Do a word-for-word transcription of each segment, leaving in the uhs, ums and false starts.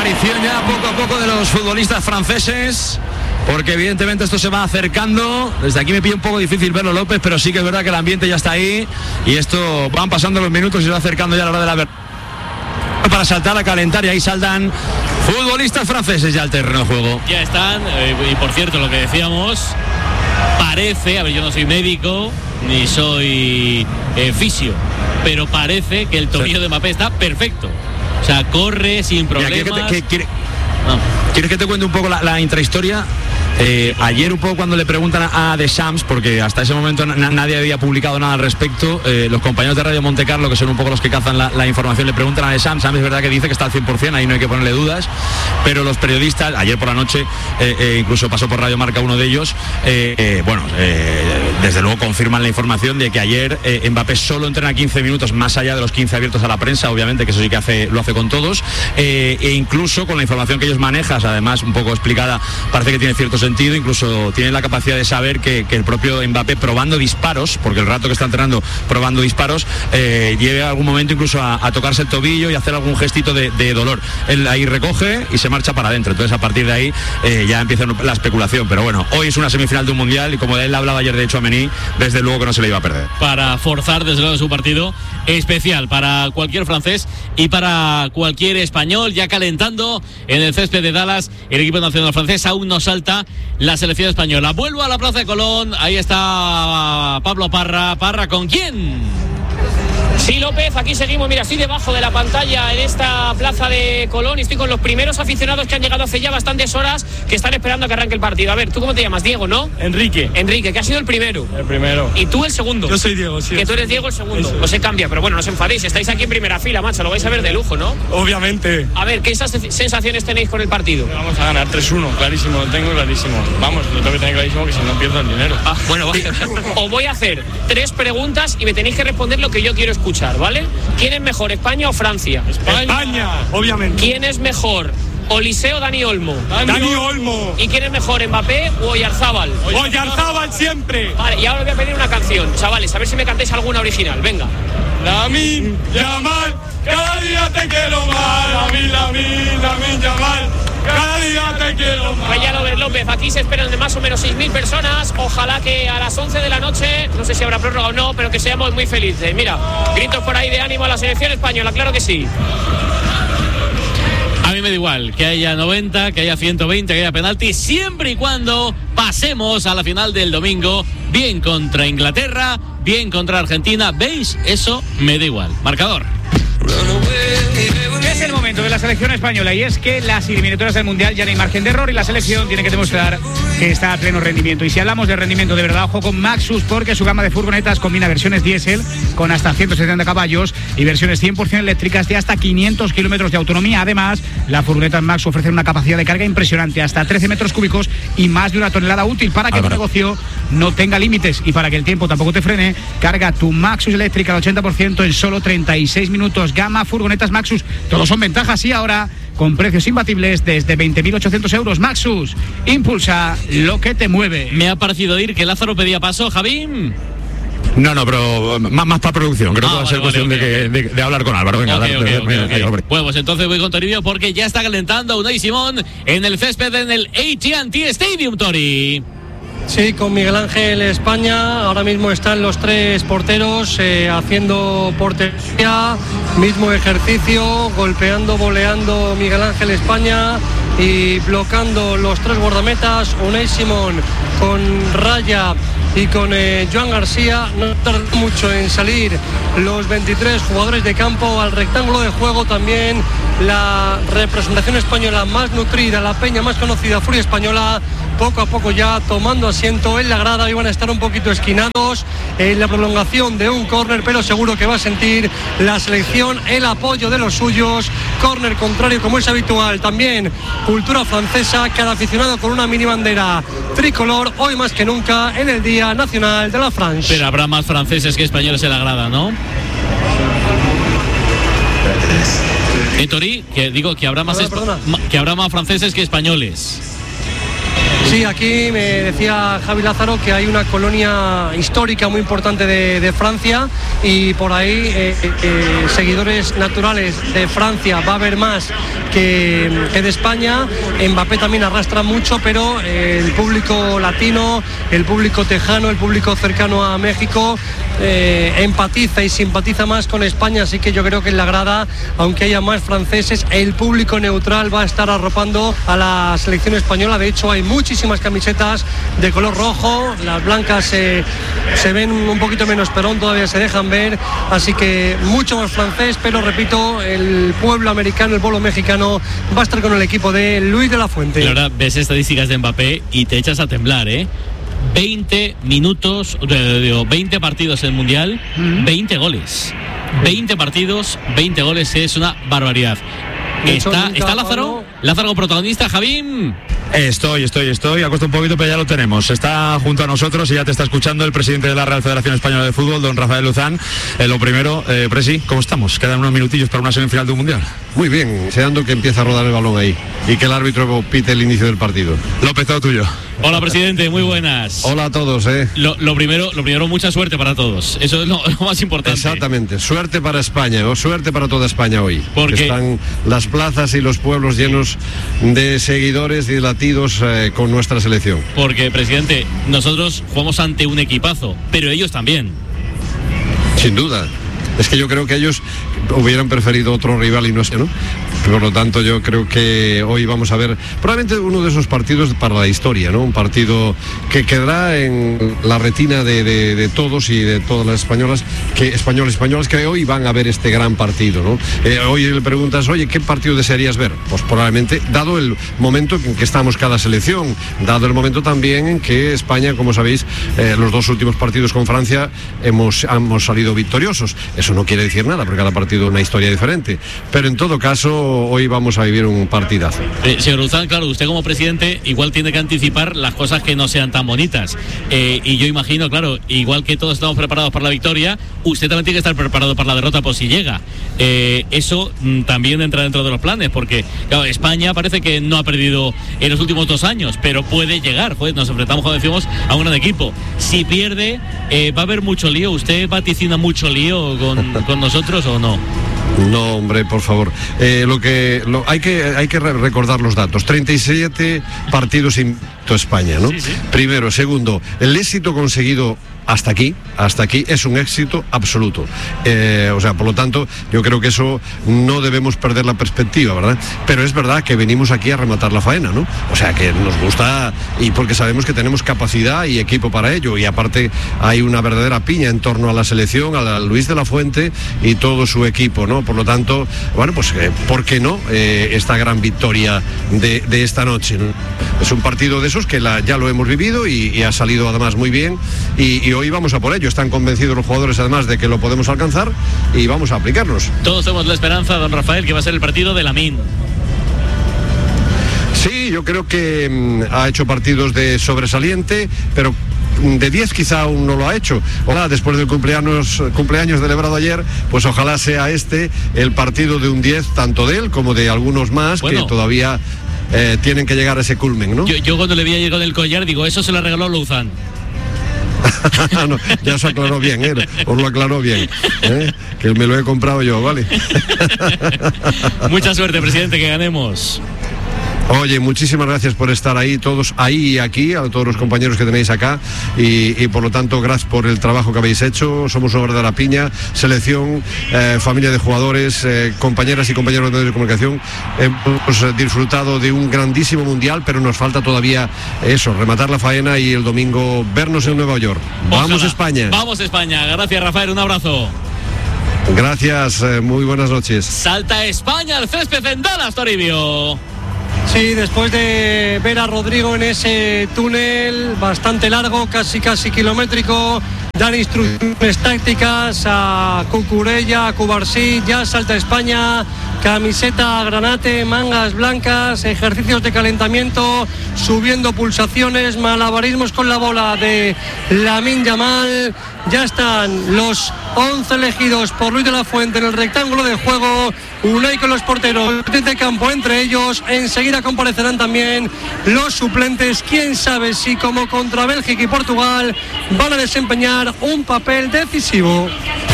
aparición ya poco a poco de los futbolistas franceses, porque evidentemente esto se va acercando. Desde aquí me pide un poco difícil verlo, López, pero sí que es verdad que el ambiente ya está ahí y esto van pasando los minutos y se va acercando ya la hora de la verdad para saltar a calentar, y ahí saltan futbolistas franceses ya al terreno de juego. Ya están, eh, y por cierto, lo que decíamos, parece, a ver, yo no soy médico ni soy eh, fisio, pero parece que el tobillo sí. de Mbappé está perfecto. O sea, corre sin problemas. Mira, ¿quieres, que te, que, quiere, no. ¿Quieres que te cuente un poco la, la intrahistoria? Eh, ayer un poco cuando le preguntan a Deschamps, porque hasta ese momento na- nadie había publicado nada al respecto, eh, los compañeros de Radio Monte Carlo, que son un poco los que cazan la, la información, le preguntan a Deschamps. Deschamps es verdad que dice que está al cien por ciento, ahí no hay que ponerle dudas, pero los periodistas, ayer por la noche, eh, eh, incluso pasó por Radio Marca uno de ellos, eh, eh, bueno, eh, desde luego confirman la información de que ayer eh, Mbappé solo entrena quince minutos, más allá de los quince abiertos a la prensa, obviamente, que eso sí que hace, lo hace con todos, eh, e incluso con la información que ellos manejan, además un poco explicada, parece que tiene cierto sentido. Incluso tiene la capacidad de saber que, que el propio Mbappé, probando disparos, porque el rato que está entrenando probando disparos, eh, lleve algún momento incluso a, a tocarse el tobillo y hacer algún gestito de, de dolor. Él ahí recoge y se marcha para adentro. Entonces a partir de ahí eh, ya empieza la especulación. Pero bueno, hoy es una semifinal de un mundial y como él hablaba ayer de hecho a Mení, desde luego que no se le iba a perder. Para forzar desde luego su partido especial para cualquier francés y para cualquier español, ya calentando en el césped de Dallas el equipo nacional francés. Aún no salta la selección española. Vuelvo a la Plaza de Colón, ahí está Pablo Parra. Parra, ¿con quién? Sí, López, aquí seguimos, mira, estoy debajo de la pantalla en esta Plaza de Colón y estoy con los primeros aficionados que han llegado hace ya bastantes horas, que están esperando a que arranque el partido. A ver, ¿tú cómo te llamas? Diego, ¿no? Enrique. Enrique, que ha sido el primero. El primero. ¿Y tú el segundo? Yo soy Diego, sí. Que tú eres Diego el segundo. Eso. No se cambia, pero bueno, no os enfadéis, estáis aquí en primera fila, macho, lo vais a ver de lujo, ¿no? Obviamente. A ver, ¿qué sensaciones tenéis con el partido? Vamos a ganar tres uno, clarísimo, lo tengo clarísimo. Vamos, lo tengo que tener clarísimo, que si no pierdo el dinero. Ah, bueno, vale. Os voy a hacer tres preguntas y me tenéis que responder lo que yo quiero escuchar, ¿vale? ¿Quién es mejor, España o Francia? España, España, obviamente. ¿Quién es mejor, Oliseh o Dani Olmo? Dani, Dani Olmo. ¿Y quién es mejor, Mbappé o Oyarzábal? Oyarzábal siempre. Vale, y ahora os voy a pedir una canción, chavales, a ver si me cantáis alguna original, venga. Lamine Yamal, cada día te quiero más. Lamine, Lamine, Lamine Yamal, cada día te quiero más. Pues ya lo ves, López, aquí se esperan de más o menos seis mil personas. Ojalá que a las once de la noche, no sé si habrá prórroga o no, pero que seamos muy felices. Mira, gritos por ahí de ánimo a la selección española, claro que sí. A mí me da igual que haya noventa, que haya ciento veinte, que haya penalti, siempre y cuando pasemos a la final del domingo, bien contra Inglaterra, bien contra Argentina. ¿Veis? Eso me da igual. Marcador. Es el momento de la selección española y es que las eliminatorias del Mundial ya no hay margen de error y la selección tiene que demostrar que está a pleno rendimiento. Y si hablamos de rendimiento de verdad, ojo con Maxus, porque su gama de furgonetas combina versiones diésel con hasta ciento setenta caballos y versiones cien por ciento eléctricas de hasta quinientos kilómetros de autonomía. Además, la furgoneta Maxus ofrece una capacidad de carga impresionante, hasta trece metros cúbicos y más de una tonelada útil, para que tu negocio no tenga límites y para que el tiempo tampoco te frene. Carga tu Maxus eléctrica al ochenta por ciento en solo treinta y seis minutos. Gama furgonetas Maxus, todos son ventajas y ahora con precios imbatibles desde veinte mil ochocientos euros. Maxus, impulsa lo que te mueve. Me ha parecido oír que Lázaro pedía paso, Javín. No, no, pero más, más para producción. Creo ah, que va a ser vale, cuestión okay, de, que, de, de hablar con Álvaro. Venga, okay, okay, dale, okay, okay, okay. Bueno, pues entonces voy con Toribio porque ya está calentando Unai Simón en el césped en el A T and T Stadium, Tori. Sí, con Miguel Ángel España, ahora mismo están los tres porteros eh, haciendo portería, mismo ejercicio, golpeando, voleando Miguel Ángel España y bloqueando los tres guardametas, Unai Simón con Raya y con eh, Joan García. No tardó mucho en salir los veintitrés jugadores de campo al rectángulo de juego. También la representación española más nutrida, la peña más conocida, Furia Española, poco a poco ya tomando asiento en la grada. Iban a estar un poquito esquinados en la prolongación de un córner, pero seguro que va a sentir la selección el apoyo de los suyos. Córner contrario, como es habitual. También cultura francesa, cada aficionado con una mini bandera tricolor, hoy más que nunca en el Día Nacional de la France. Pero habrá más franceses que españoles en la grada, ¿no? ¿Eh, Tori? Que digo que habrá más, perdona, perdona. que habrá más franceses que españoles. Sí, aquí me decía Javi Lázaro que hay una colonia histórica muy importante de, de Francia y por ahí eh, eh, seguidores naturales de Francia va a haber más que, que de España. Mbappé también arrastra mucho, pero eh, el público latino, el público tejano, el público cercano a México eh, empatiza y simpatiza más con España, así que yo creo que en la grada, aunque haya más franceses, el público neutral va a estar arropando a la selección española. De hecho, hay muchísimas camisetas de color rojo, las blancas eh, se ven un poquito menos, pero aún todavía se dejan ver, así que mucho más francés, pero repito, el pueblo americano, el pueblo mexicano va a estar con el equipo de Luis de la Fuente. Y ahora ves estadísticas de Mbappé y te echas a temblar, ¿eh? veinte minutos, digo, veinte partidos en el Mundial, uh-huh. veinte goles. veinte partidos, veinte goles, es una barbaridad. Está, está Lázaro, Lázaro protagonista, Javín. Estoy, estoy, estoy, ha costado un poquito, pero ya lo tenemos. Está junto a nosotros y ya te está escuchando el presidente de la Real Federación Española de Fútbol, don Rafael Luzán. Eh, lo primero, eh, Presi, ¿cómo estamos? Quedan unos minutillos para una semifinal de un Mundial. Muy bien, deseando que empiece a rodar el balón ahí y que el árbitro pite el inicio del partido. López, todo tuyo. Hola, presidente, muy buenas. Hola a todos, eh. Lo, lo primero, lo primero, mucha suerte para todos. Eso es lo, lo más importante. Exactamente, suerte para España, o suerte para toda España hoy. Porque están las plazas y los pueblos llenos de seguidores y de latidos eh, con nuestra selección. Porque, presidente, nosotros jugamos ante un equipazo, pero ellos también. Sin duda. Es que yo creo que ellos hubieran preferido otro rival y no sé, ¿no? Por lo tanto, yo creo que hoy vamos a ver probablemente uno de esos partidos para la historia, ¿no? Un partido que quedará en la retina de, de, de todos y de todas las españolas, que españoles españolas que hoy van a ver este gran partido, ¿no? Eh, hoy le preguntas, oye, ¿qué partido desearías ver? Pues probablemente, dado el momento en que estamos cada selección, dado el momento también en que España, como sabéis, eh, los dos últimos partidos con Francia hemos, hemos salido victoriosos. Eso no quiere decir nada, porque cada partido es una historia diferente. Pero en todo caso, hoy vamos a vivir un partidazo. Eh, señor Luzán, claro, usted como presidente igual tiene que anticipar las cosas que no sean tan bonitas. Eh, y yo imagino, claro, igual que todos estamos preparados para la victoria, usted también tiene que estar preparado para la derrota por si llega. Eh, eso mm, también entra dentro de los planes, porque claro, España parece que no ha perdido en los últimos dos años, pero puede llegar. Pues nos enfrentamos, como decimos, a un gran equipo. Si pierde, eh, va a haber mucho lío. ¿Usted vaticina mucho lío con, con nosotros o no? No, hombre, por favor. Eh, lo que lo, hay que hay que recordar los datos. treinta y siete partidos invicto España, ¿no? Sí, sí. Primero, segundo, el éxito conseguido hasta aquí, hasta aquí es un éxito absoluto. Eh, o sea, por lo tanto, yo creo que eso no debemos perder la perspectiva, ¿verdad? Pero es verdad que venimos aquí a rematar la faena, ¿no? O sea, que nos gusta y porque sabemos que tenemos capacidad y equipo para ello. Y aparte hay una verdadera piña en torno a la selección, a la Luis de la Fuente y todo su equipo, ¿no? Por lo tanto, bueno, pues, eh, ¿por qué no? Eh, esta gran victoria de, de esta noche, ¿no? Es un partido de esos que la, ya lo hemos vivido y, y ha salido además muy bien y, y hoy vamos a por ello. Están convencidos los jugadores además de que lo podemos alcanzar y vamos a aplicarnos. Todos tenemos la esperanza, don Rafael, que va a ser el partido de Lamine. Sí, yo creo que mmm, ha hecho partidos de sobresaliente, pero de diez quizá aún no lo ha hecho. Ojalá, después del cumpleaños, cumpleaños celebrado ayer, pues ojalá sea este el partido de un diez, tanto de él como de algunos más, bueno, que todavía eh, tienen que llegar a ese culmen, ¿no? Yo, yo cuando le vi ayer con el collar, digo, eso se lo regaló Luzán. No, ya se aclaró bien, ¿eh? Os lo aclaró bien, ¿eh? Que me lo he comprado yo, ¿vale? Mucha suerte, presidente, que ganemos. Oye, muchísimas gracias por estar ahí, todos ahí y aquí, a todos los compañeros que tenéis acá y, y por lo tanto, gracias por el trabajo que habéis hecho. Somos una verdadera piña, selección, eh, familia de jugadores, eh, compañeras y compañeros de medios de comunicación. Hemos disfrutado de un grandísimo mundial, pero nos falta todavía eso, rematar la faena y el domingo vernos en Nueva York. Ojalá. Vamos España. Vamos España. Gracias, Rafael, un abrazo. Gracias, eh, muy buenas noches. Salta España al césped en Dallas, Toribio. Sí, después de ver a Rodrigo en ese túnel bastante largo, casi casi kilométrico, dar instrucciones tácticas a Cucurella, a Cubarsí, ya salta España, camiseta granate, mangas blancas, ejercicios de calentamiento, subiendo pulsaciones, malabarismos con la bola de Lamine Yamal. Ya están los once elegidos por Luis de la Fuente en el rectángulo de juego. Unai con los porteros de campo entre ellos. Enseguida comparecerán también los suplentes. Quién sabe si como contra Bélgica y Portugal van a desempeñar un papel decisivo.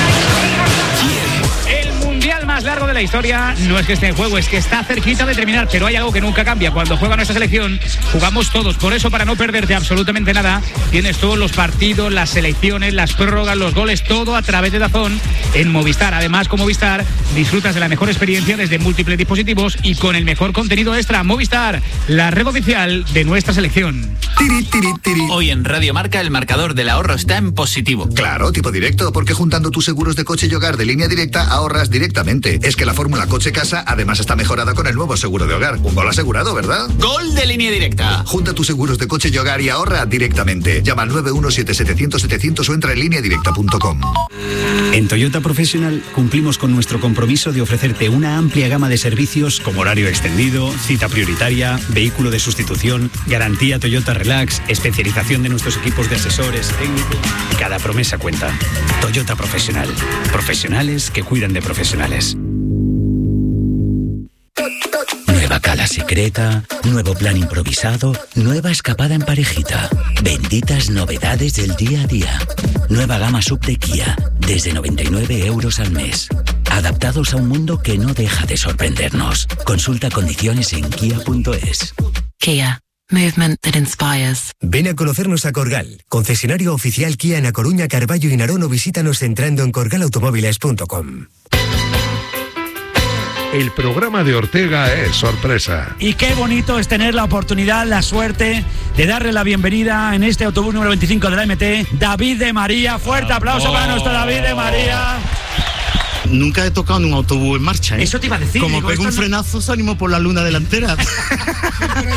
El más largo de la historia no es que esté en juego, es que está cerquita de terminar, pero hay algo que nunca cambia. Cuando juega nuestra selección, jugamos todos. Por eso, para no perderte absolutamente nada, tienes todos los partidos, las selecciones, las prórrogas, los goles, todo a través de DAZN en Movistar. Además, con Movistar disfrutas de la mejor experiencia desde múltiples dispositivos y con el mejor contenido extra. Movistar, la red oficial de nuestra selección. Tiri, tiri, tiri. Hoy en Radio Marca el marcador del ahorro está en positivo. Claro, tipo directo, porque juntando tus seguros de coche y hogar de Línea Directa ahorras directamente. Es que la fórmula coche-casa además está mejorada con el nuevo seguro de hogar. Un gol asegurado, ¿verdad? ¡Gol de Línea Directa! Junta tus seguros de coche y hogar y ahorra directamente. Llama al nueve uno siete siete cero cero setecientos o entra en línea directa punto com. En Toyota Professional cumplimos con nuestro compromiso de ofrecerte una amplia gama de servicios como horario extendido, cita prioritaria, vehículo de sustitución, garantía Toyota Relax, especialización de nuestros equipos de asesores técnicos. Cada promesa cuenta. Toyota Professional. Profesionales que cuidan de profesionales. Nueva cala secreta, nuevo plan improvisado, nueva escapada en parejita. Benditas novedades del día a día. Nueva gama sub de Kia, desde noventa y nueve euros al mes. Adaptados a un mundo que no deja de sorprendernos. Consulta condiciones en kia punto es. Kia. Movement that inspires. Ven a conocernos a Corgal, concesionario oficial Kia en A Coruña, Carballo y Narón, o visítanos entrando en corgal automóviles punto com. El programa de Ortega es sorpresa. Y qué bonito es tener la oportunidad, la suerte de darle la bienvenida en este autobús número veinticinco de la M T, David de María. Fuerte aplauso oh. para nuestro David de María. Nunca he tocado en un autobús en marcha, ¿eh? Eso te iba a decir. Como digo, pego un no... frenazo, se animó por la luna delantera.